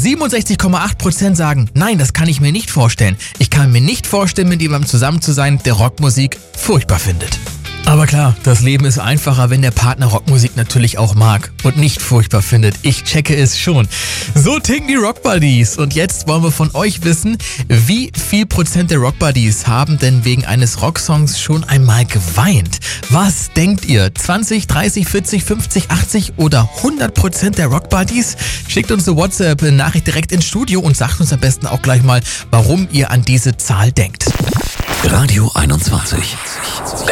67,8% sagen, nein, das kann ich mir nicht vorstellen. Ich kann mir nicht vorstellen, mit jemandem zusammen zu sein, der Rockmusik furchtbar findet. Aber klar, das Leben ist einfacher, wenn der Partner Rockmusik natürlich auch mag und nicht furchtbar findet. Ich checke es schon. So ticken die Rockbuddies. Und jetzt wollen wir von euch wissen, wie viel Prozent der Rockbuddies haben denn wegen eines Rocksongs schon einmal geweint? Was denkt ihr? 20, 30, 40, 50, 80 oder 100% der Rockbuddies? Schickt uns eine WhatsApp-Nachricht direkt ins Studio und sagt uns am besten auch gleich mal, warum ihr an diese Zahl denkt. Radio 21.